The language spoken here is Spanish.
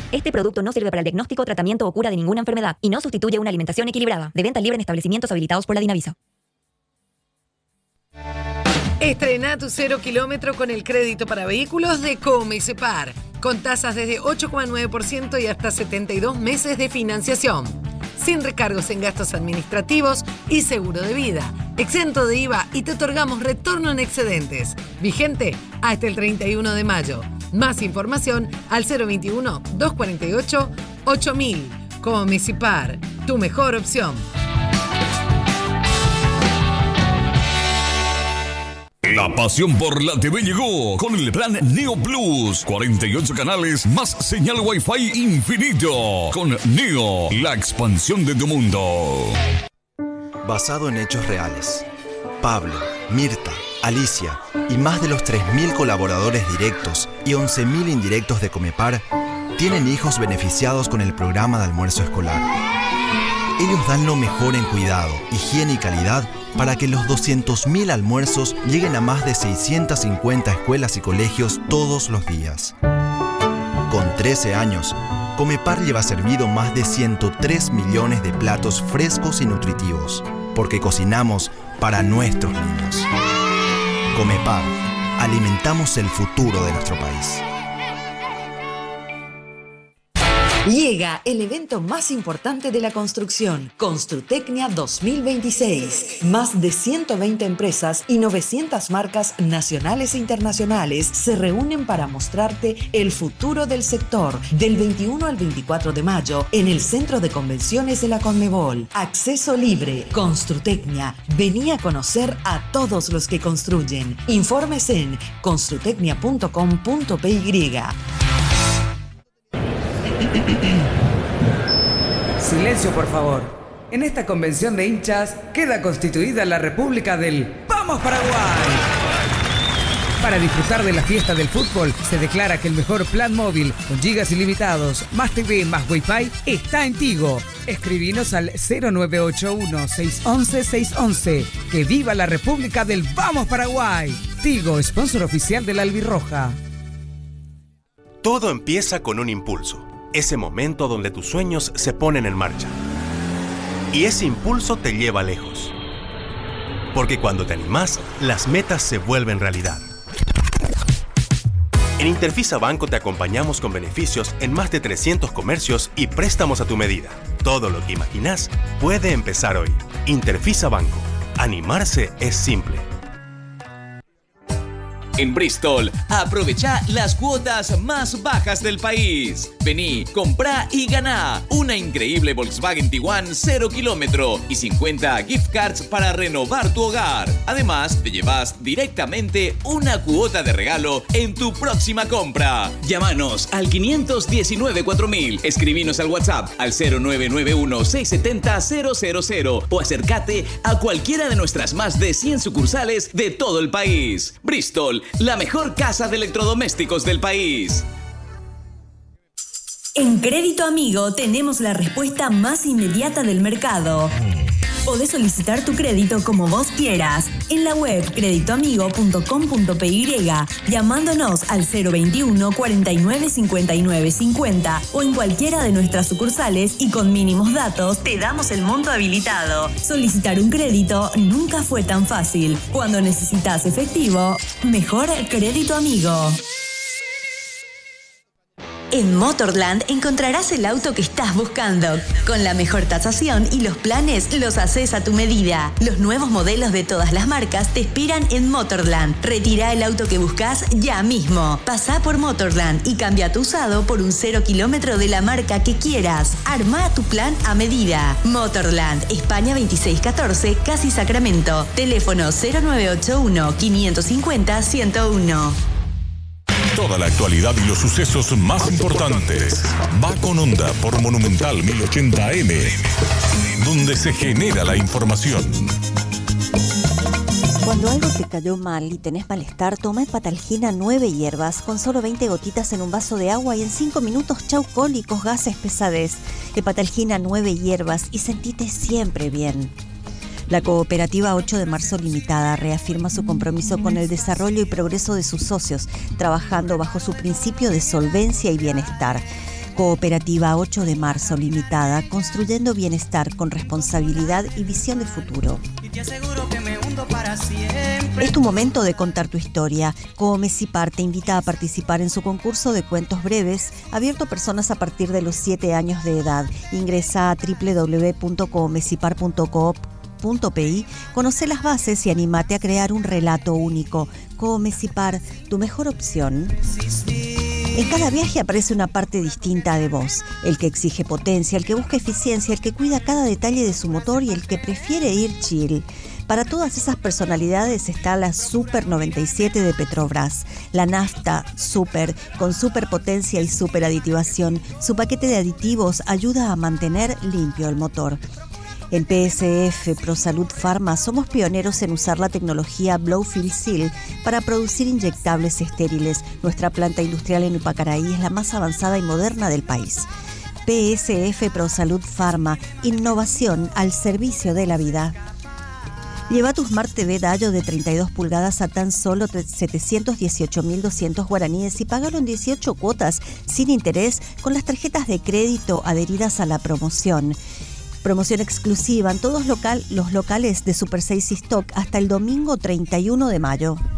Este producto no sirve para el diagnóstico, tratamiento o cura de ninguna enfermedad y no sustituye una alimentación equilibrada. De venta libre en establecimientos habilitados por la Dinavisa. Estrena tu 0 kilómetro con el crédito para vehículos de Comecepar, con tasas desde 8,9% y hasta 72 meses de financiación, sin recargos en gastos administrativos y seguro de vida, exento de IVA y te otorgamos retorno en excedentes, vigente hasta el 31 de mayo. Más información al 021-248-8000. Comecepar, tu mejor opción. La pasión por la TV llegó con el plan Neo Plus. 48 canales más señal Wi-Fi infinito. Con Neo, la expansión de tu mundo. Basado en hechos reales. Pablo, Mirta, Alicia y más de los 3.000 colaboradores directos y 11.000 indirectos de Comepar tienen hijos beneficiados con el programa de almuerzo escolar. Ellos dan lo mejor en cuidado, higiene y calidad para que los 200.000 almuerzos lleguen a más de 650 escuelas y colegios todos los días. Con 13 años, Comepar lleva servido más de 103 millones de platos frescos y nutritivos, porque cocinamos para nuestros niños. Comepar, alimentamos el futuro de nuestro país. Llega el evento más importante de la construcción, Construtecnia 2026. Más de 120 empresas y 900 marcas nacionales e internacionales se reúnen para mostrarte el futuro del sector del 21 al 24 de mayo en el Centro de Convenciones de la Conmebol. Acceso libre. Construtecnia. Vení a conocer a todos los que construyen. Informes en construtecnia.com.py. Silencio, por favor. En esta convención de hinchas queda constituida la República del ¡Vamos Paraguay! Para disfrutar de la fiesta del fútbol, se declara que el mejor plan móvil con gigas ilimitados, más TV, más Wi-Fi, está en Tigo. Escribinos al 0981-611-611. ¡Que viva la República del ¡Vamos Paraguay! Tigo, sponsor oficial de la Albirroja. Todo empieza con un impulso. Ese momento donde tus sueños se ponen en marcha. Y ese impulso te lleva lejos. Porque cuando te animás, las metas se vuelven realidad. En Interfisa Banco te acompañamos con beneficios en más de 300 comercios y préstamos a tu medida. Todo lo que imaginás puede empezar hoy. Interfisa Banco. Animarse es simple. En Bristol, aprovecha las cuotas más bajas del país. Vení, comprá y ganá una increíble Volkswagen Tiguan 0 kilómetro y 50 gift cards para renovar tu hogar. Además, te llevas directamente una cuota de regalo en tu próxima compra. Llámanos al 519-4000, escribinos al WhatsApp al 0991-670-000 o acércate a cualquiera de nuestras más de 100 sucursales de todo el país. Bristol, la mejor casa de electrodomésticos del país. En Crédito Amigo tenemos la respuesta más inmediata del mercado. Podés solicitar tu crédito como vos quieras en la web creditoamigo.com.py, llamándonos al 021 49 59 50 o en cualquiera de nuestras sucursales y con mínimos datos te damos el monto habilitado. Solicitar un crédito nunca fue tan fácil. Cuando necesitas efectivo, mejor Crédito Amigo. En Motorland encontrarás el auto que estás buscando. Con la mejor tasación y los planes los haces a tu medida. Los nuevos modelos de todas las marcas te esperan en Motorland. Retira el auto que buscas ya mismo. Pasá por Motorland y cambia tu usado por un 0 kilómetro de la marca que quieras. Arma tu plan a medida. Motorland, España 2614, Casi Sacramento. Teléfono 0981-550-101. Toda la actualidad y los sucesos más importantes. Va con Onda por Monumental 1080 AM, donde se genera la información. Cuando algo te cayó mal y tenés malestar, toma Hepatalgina 9 hierbas con solo 20 gotitas en un vaso de agua y en 5 minutos chau cólicos, gases, pesadez. Hepatalgina 9 hierbas y sentite siempre bien. La Cooperativa 8 de Marzo Limitada reafirma su compromiso con el desarrollo y progreso de sus socios, trabajando bajo su principio de solvencia y bienestar. Cooperativa 8 de Marzo Limitada, construyendo bienestar con responsabilidad y visión de futuro. Es tu momento de contar tu historia. Comecipar te invita a participar en su concurso de cuentos breves, abierto a personas a partir de los 7 años de edad. Ingresa a www.comecipar.coop.pi, conoce las bases y animate a crear un relato único. Comecipar, tu mejor opción. En cada viaje aparece una parte distinta de vos, el que exige potencia, el que busca eficiencia, el que cuida cada detalle de su motor y el que prefiere ir chill. Para todas esas personalidades está la Super 97 de Petrobras, la nafta Super, con superpotencia y superaditivación. Su paquete de aditivos ayuda a mantener limpio el motor. En PSF ProSalud Pharma somos pioneros en usar la tecnología Blow-Fill Seal para producir inyectables estériles. Nuestra planta industrial en Upacaraí es la más avanzada y moderna del país. PSF ProSalud Pharma, innovación al servicio de la vida. Lleva tu Smart TV Dayo de 32 pulgadas a tan solo 718.200 guaraníes y págalo en 18 cuotas sin interés con las tarjetas de crédito adheridas a la promoción. Promoción exclusiva en todos los locales de Super 6 Stock hasta el domingo 31 de mayo.